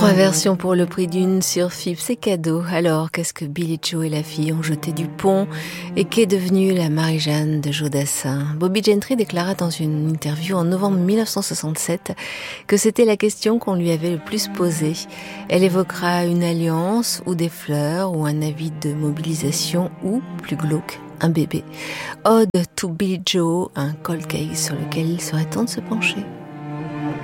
3 versions pour le prix d'une sur FIP, c'est cadeau. Alors, qu'est-ce que Billie Joe et la fille ont jeté du pont et qu'est devenue la Marie-Jeanne de Jodassin? Bobby Gentry déclara dans une interview en novembre 1967 que c'était la question qu'on lui avait le plus posée. Elle évoquera une alliance ou des fleurs ou un avis de mobilisation ou, plus glauque, un bébé. Ode to Billie Joe, un cold case sur lequel il serait temps de se pencher.